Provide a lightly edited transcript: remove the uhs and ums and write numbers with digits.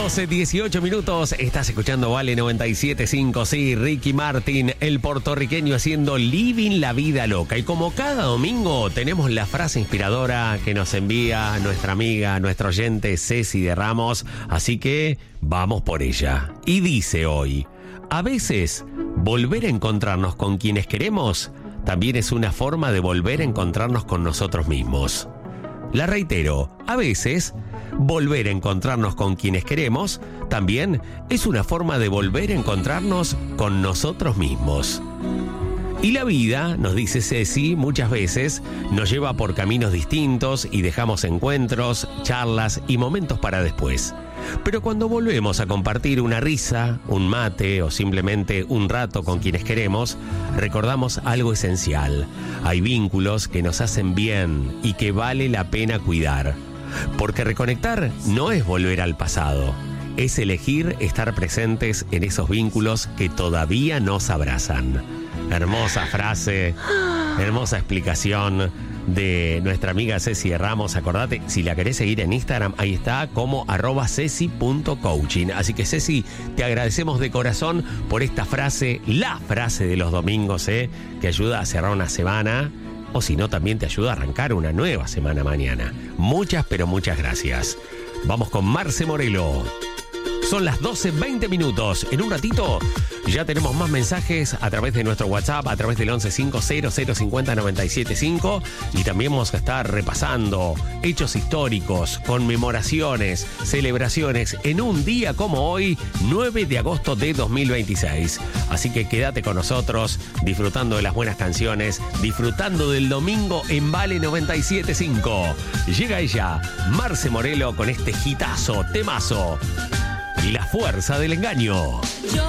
12, 18 minutos. Estás escuchando Vale 97.5. Sí, Ricky Martin, el puertorriqueño haciendo Living la Vida Loca. Y como cada domingo tenemos la frase inspiradora que nos envía nuestra amiga, nuestra oyente Ceci de Ramos. Así que vamos por ella. Y dice hoy: a veces volver a encontrarnos con quienes queremos también es una forma de volver a encontrarnos con nosotros mismos. La reitero, a veces volver a encontrarnos con quienes queremos también es una forma de volver a encontrarnos con nosotros mismos. Y la vida, nos dice Ceci, muchas veces nos lleva por caminos distintos y dejamos encuentros, charlas y momentos para después. Pero cuando volvemos a compartir una risa, un mate o simplemente un rato con quienes queremos, recordamos algo esencial. Hay vínculos que nos hacen bien y que vale la pena cuidar. Porque reconectar no es volver al pasado, es elegir estar presentes en esos vínculos que todavía nos abrazan. Hermosa frase, hermosa explicación de nuestra amiga Ceci de Ramos. Acordate, si la querés seguir en Instagram, ahí está como @ceci.coaching. Así que Ceci, te agradecemos de corazón por esta frase, la frase de los domingos, que ayuda a cerrar una semana, o si no, también te ayuda a arrancar una nueva semana mañana. Muchas, pero muchas gracias. Vamos con Marce Morelo. Son las 12:20 minutos. En un ratito ya tenemos más mensajes a través de nuestro WhatsApp, a través del 1150050975. Y también vamos a estar repasando hechos históricos, conmemoraciones, celebraciones en un día como hoy, 9 de agosto de 2026. Así que quédate con nosotros, disfrutando de las buenas canciones, disfrutando del domingo en Vale 97.5. Llega ella, Marce Morelo, con este hitazo, temazo. La fuerza del engaño.